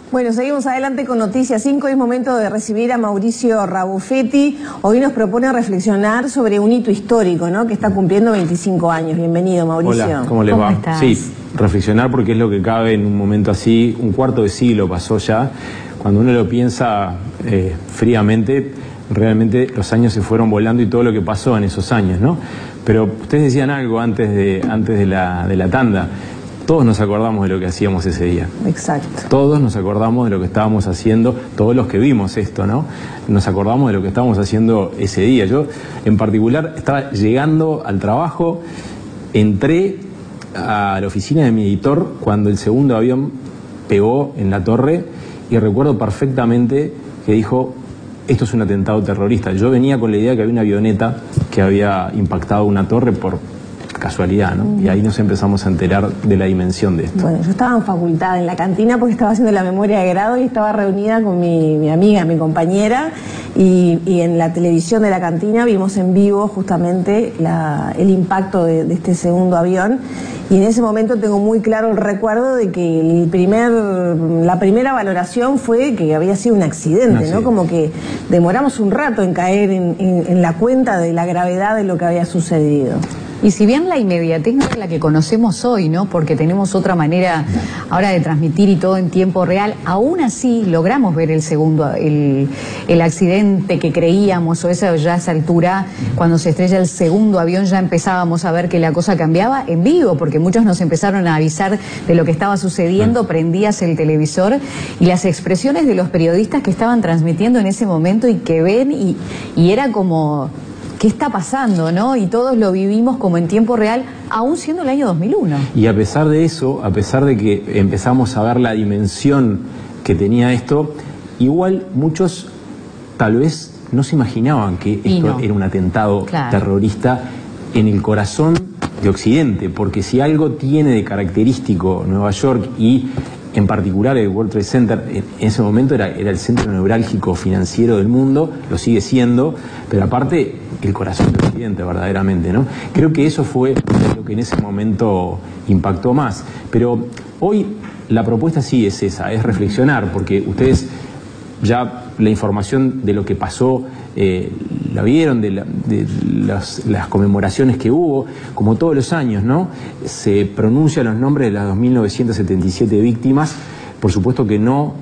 Bueno, seguimos adelante con Noticias 5. Es momento de recibir a Mauricio Rabuffetti. Hoy nos propone reflexionar sobre un hito histórico, ¿no?, que está cumpliendo 25 años. Bienvenido, Mauricio. Hola, ¿cómo les va? ¿Estás? Sí, reflexionar porque es lo que cabe en un momento así. Un cuarto de siglo pasó ya. Cuando uno lo piensa fríamente, realmente los años se fueron volando y todo lo que pasó en esos años, ¿no? Pero ustedes decían algo antes de la tanda. Todos nos acordamos de lo que hacíamos ese día. Exacto. Todos nos acordamos de lo que estábamos haciendo, todos los que vimos esto, ¿no? Nos acordamos de lo que estábamos haciendo ese día. Yo, en particular, estaba llegando al trabajo, entré a la oficina de mi editor cuando el segundo avión pegó en la torre y recuerdo perfectamente que dijo: esto es un atentado terrorista. Yo venía con la idea que había una avioneta que había impactado una torre por casualidad, ¿no? Y ahí nos empezamos a enterar de la dimensión de esto. Bueno, yo estaba en facultad, en la cantina, porque estaba haciendo la memoria de grado y estaba reunida con mi amiga, mi compañera, y en la televisión de la cantina vimos en vivo justamente el impacto de este segundo avión. Y en ese momento tengo muy claro el recuerdo de que la primera valoración fue que había sido un accidente, ¿no? Como que demoramos un rato en caer en la cuenta de la gravedad de lo que había sucedido. Y si bien la inmediatez no es la que conocemos hoy, ¿no?, porque tenemos otra manera ahora de transmitir y todo en tiempo real, aún así logramos ver el accidente que creíamos, o ya a esa altura, cuando se estrella el segundo avión, ya empezábamos a ver que la cosa cambiaba en vivo, porque muchos nos empezaron a avisar de lo que estaba sucediendo, prendías el televisor y las expresiones de los periodistas que estaban transmitiendo en ese momento y que ven y era como: ¿qué está pasando, no? Y todos lo vivimos como en tiempo real, aún siendo el año 2001. Y a pesar de eso, a pesar de que empezamos a ver la dimensión que tenía esto, igual muchos tal vez no se imaginaban que esto era un atentado terrorista en el corazón de Occidente, porque si algo tiene de característico Nueva York y en particular el World Trade Center, en ese momento era el centro neurálgico financiero del mundo, lo sigue siendo, pero aparte el corazón del Occidente verdaderamente, ¿no? Creo que eso fue lo que en ese momento impactó más. Pero hoy la propuesta sí es esa, es reflexionar, porque ustedes ya la información de lo que pasó la vieron, de las conmemoraciones que hubo, como todos los años, ¿no? Se pronuncian los nombres de las 2.977 víctimas. Por supuesto que no